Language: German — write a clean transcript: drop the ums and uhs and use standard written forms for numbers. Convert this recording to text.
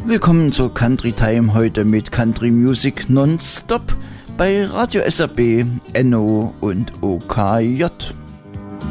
Willkommen zur Country Time, heute mit Country Music Nonstop bei Radio SRB, NO und OKJ.